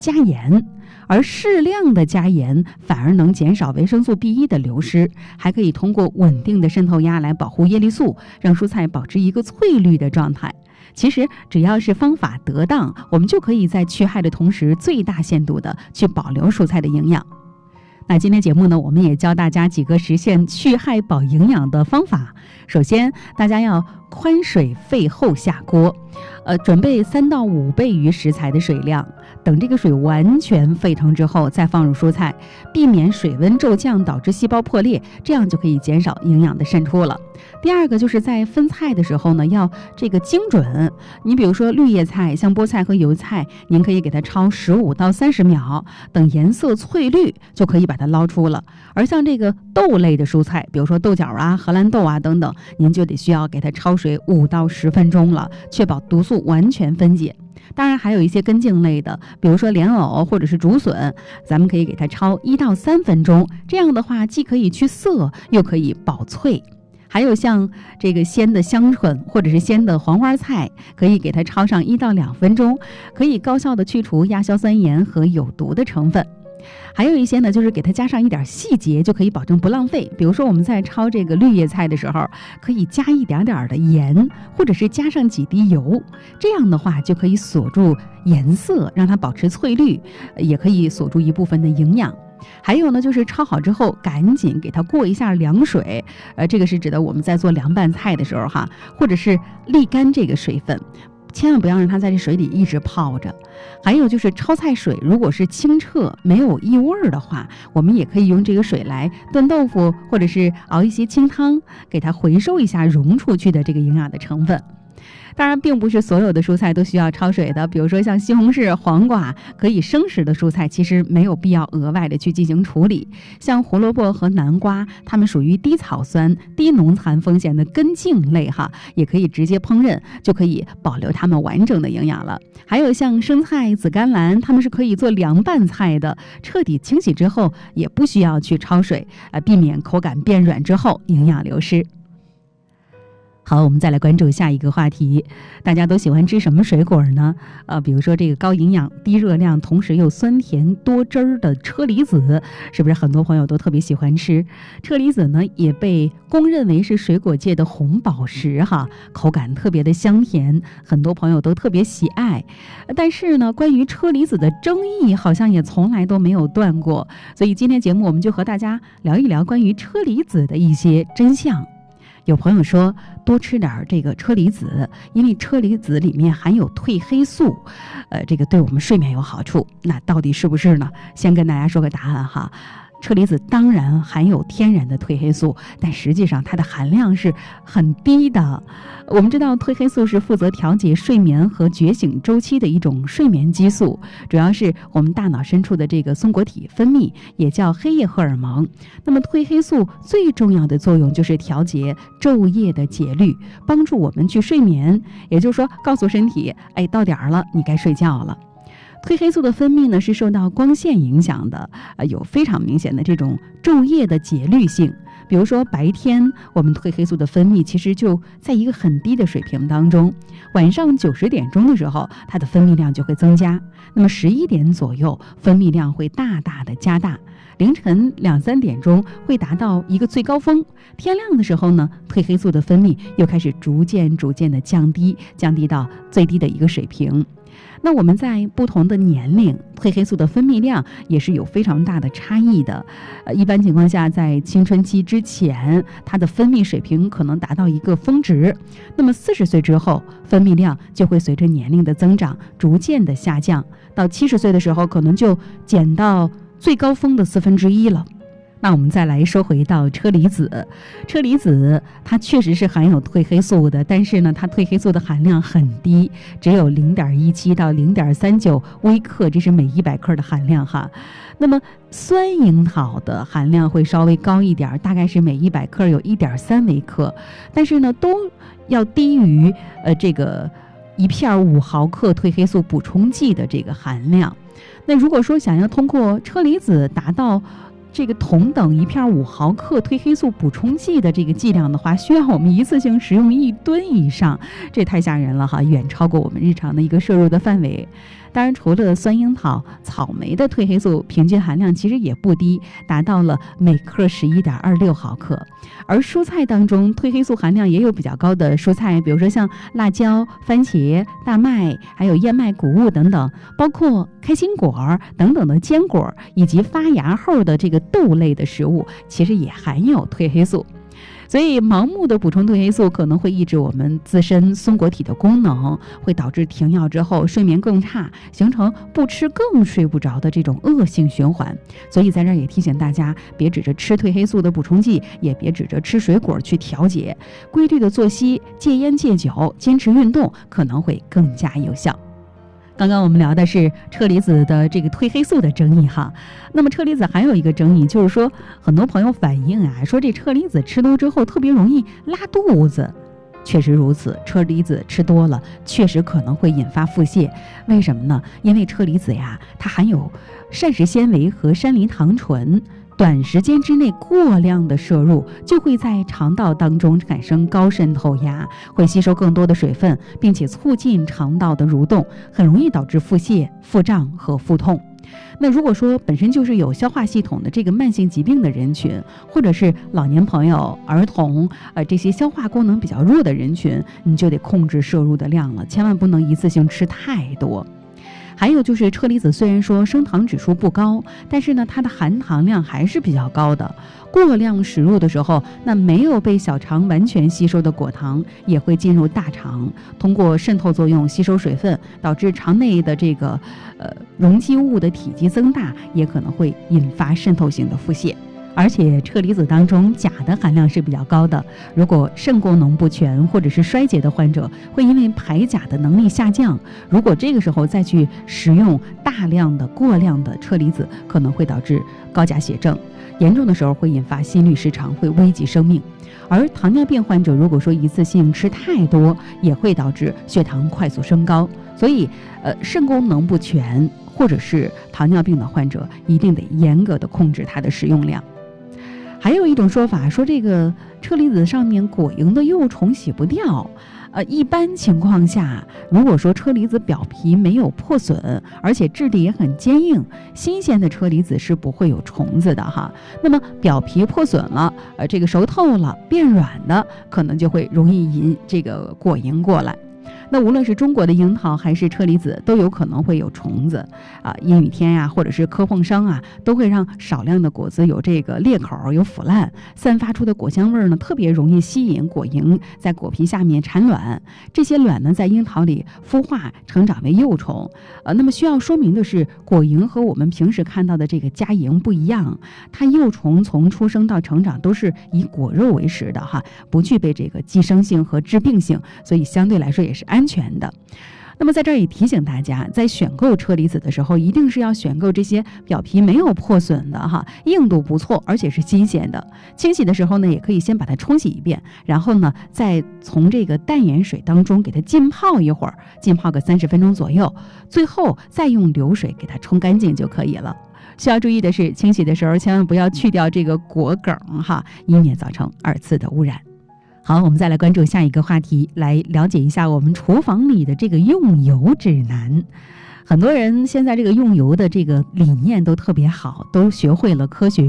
加盐，而适量的加盐反而能减少维生素 B1 的流失，还可以通过稳定的渗透压来保护叶绿素，让蔬菜保持一个翠绿的状态。其实只要是方法得当，我们就可以在去害的同时最大限度的去保留蔬菜的营养。那今天节目呢，我们也教大家几个实现去害保营养的方法。首先，大家要宽水沸后下锅，准备3到5倍于食材的水量，等这个水完全沸腾之后再放入蔬菜，避免水温骤降导致细胞破裂，这样就可以减少营养的渗出了。第二个就是在分菜的时候呢，要这个精准。你比如说绿叶菜，像菠菜和油菜，您可以给它焯15到30秒，等颜色翠绿就可以把它捞出了。而像这个豆类的蔬菜，比如说豆角啊、荷兰豆啊等等，您就得需要给它焯水5到10分钟了，确保毒素完全分解。当然还有一些根茎类的，比如说莲藕或者是竹笋，咱们可以给它焯1到3分钟，这样的话既可以去色，又可以保脆。还有像这个鲜的香椿或者是鲜的黄花菜，可以给它焯上1到2分钟，可以高效的去除亚硝酸盐和有毒的成分。还有一些呢，就是给它加上一点细节，就可以保证不浪费。比如说我们在焯这个绿叶菜的时候，可以加一点点的盐，或者是加上几滴油，这样的话就可以锁住颜色，让它保持翠绿，也可以锁住一部分的营养。还有呢，就是焯好之后赶紧给它过一下凉水，这个是指的我们在做凉拌菜的时候哈，或者是沥干这个水分，千万不要让它在这水里一直泡着。还有就是焯菜水如果是清澈没有异味的话，我们也可以用这个水来炖豆腐，或者是熬一些清汤，给它回收一下溶出去的这个营养的成分。当然并不是所有的蔬菜都需要焯水的，比如说像西红柿、黄瓜，可以生食的蔬菜其实没有必要额外的去进行处理。像胡萝卜和南瓜，它们属于低草酸、低农残风险的根茎类哈，也可以直接烹饪，就可以保留它们完整的营养了。还有像生菜、紫甘蓝，它们是可以做凉拌菜的，彻底清洗之后也不需要去焯水，避免口感变软之后营养流失。好，我们再来关注下一个话题，大家都喜欢吃什么水果呢？比如说这个高营养、低热量，同时又酸甜多汁儿的车厘子，是不是很多朋友都特别喜欢吃？车厘子呢，也被公认为是水果界的红宝石哈，口感特别的香甜，很多朋友都特别喜爱。但是呢，关于车厘子的争议好像也从来都没有断过，所以今天节目我们就和大家聊一聊关于车厘子的一些真相。有朋友说多吃点这个车厘子，因为车厘子里面含有褪黑素，这个对我们睡眠有好处。那到底是不是呢？先跟大家说个答案哈。车厘子当然含有天然的褪黑素，但实际上它的含量是很低的。我们知道褪黑素是负责调节睡眠和觉醒周期的一种睡眠激素，主要是我们大脑深处的这个松果体分泌，也叫黑夜荷尔蒙。那么褪黑素最重要的作用就是调节昼夜的节律，帮助我们去睡眠，也就是说告诉身体，到点儿了，你该睡觉了。褪黑素的分泌呢是受到光线影响的，有非常明显的这种昼夜的节律性。比如说白天我们褪黑素的分泌其实就在一个很低的水平当中，晚上90点钟的时候它的分泌量就会增加，那么11点左右分泌量会大大的加大，凌晨2、3点钟会达到一个最高峰，天亮的时候呢，褪黑素的分泌又开始逐渐的降低到最低的一个水平。那我们在不同的年龄，褪黑素的分泌量也是有非常大的差异的。一般情况下，在青春期之前，它的分泌水平可能达到一个峰值。那么40岁之后，分泌量就会随着年龄的增长逐渐的下降，到70岁的时候，可能就减到最高峰的1/4了。那我们再来说回到车厘子，车厘子它确实是含有褪黑素的，但是呢，它褪黑素的含量很低，只有0.17到0.39微克，这是每100克的含量哈。那么酸樱桃的含量会稍微高一点，大概是每100克有1.3微克，但是呢，都要低于这个1片5毫克褪黑素补充剂的这个含量。那如果说想要通过车厘子达到这个同等一片5毫克褪黑素补充剂的这个剂量的话，需要我们一次性食用1吨以上，这太吓人了哈，远超过我们日常的一个摄入的范围。当然，除了酸樱桃、草莓的褪黑素平均含量其实也不低，达到了每克11.26毫克。而蔬菜当中褪黑素含量也有比较高的蔬菜，比如说像辣椒、番茄、大麦，还有燕麦谷物等等，包括开心果等等的坚果，以及发芽后的这个豆类的食物，其实也含有褪黑素。所以盲目的补充褪黑素可能会抑制我们自身松果体的功能，会导致停药之后睡眠更差，形成不吃更睡不着的这种恶性循环。所以在这儿也提醒大家，别指着吃褪黑素的补充剂，也别指着吃水果去调节，规律的作息、戒烟戒酒、坚持运动可能会更加有效。刚刚我们聊的是车厘子的这个褪黑素的争议哈，那么车厘子还有一个争议，就是说很多朋友反映啊，说这车厘子吃多之后特别容易拉肚子。确实如此，车厘子吃多了确实可能会引发腹泻。为什么呢？因为车厘子呀，它含有膳食纤维和山梨糖醇，短时间之内过量的摄入就会在肠道当中产生高渗透压，会吸收更多的水分，并且促进肠道的蠕动，很容易导致腹泻、腹胀和腹痛。那如果说本身就是有消化系统的这个慢性疾病的人群，或者是老年朋友、儿童，这些消化功能比较弱的人群，你就得控制摄入的量了，千万不能一次性吃太多。还有就是车厘子虽然说升糖指数不高，但是呢它的含糖量还是比较高的。过量食入的时候，那没有被小肠完全吸收的果糖也会进入大肠，通过渗透作用吸收水分，导致肠内的这个容积物的体积增大，也可能会引发渗透性的腹泻。而且车厘子当中钾的含量是比较高的，如果肾功能不全或者是衰竭的患者，会因为排钾的能力下降，如果这个时候再去食用大量的过量的车厘子，可能会导致高钾血症，严重的时候会引发心律失常，会危及生命。而糖尿病患者如果说一次性吃太多，也会导致血糖快速升高。所以肾功能不全或者是糖尿病的患者，一定得严格的控制它的食用量。还有一种说法说，这个车厘子上面果蝇的幼虫洗不掉。一般情况下，如果说车厘子表皮没有破损，而且质地也很坚硬，新鲜的车厘子是不会有虫子的哈。那么表皮破损了，这个熟透了变软的，可能就会容易引这个果蝇过来。那无论是中国的樱桃还是车厘子，都有可能会有虫子阴雨天呀，或者是磕碰伤啊，都会让少量的果子有这个裂口、有腐烂，散发出的果香味呢，特别容易吸引果蝇在果皮下面产卵。这些卵呢，在樱桃里孵化成长为幼虫。那么需要说明的是，果蝇和我们平时看到的这个家蝇不一样，它幼虫从出生到成长都是以果肉为食的哈，不具备这个寄生性和致病性，所以相对来说也是安全的。那么在这儿也提醒大家，在选购车厘子的时候，一定是要选购这些表皮没有破损的哈，硬度不错，而且是新鲜的。清洗的时候呢，也可以先把它冲洗一遍，然后呢，再从这个淡盐水当中给它浸泡一会儿，浸泡个30分钟左右，最后再用流水给它冲干净就可以了。需要注意的是，清洗的时候千万不要去掉这个果梗哈，以免造成2次的污染。好，我们再来关注下一个话题，来了解一下我们厨房里的这个用油指南。很多人现在这个用油的这个理念都特别好，都学会了科学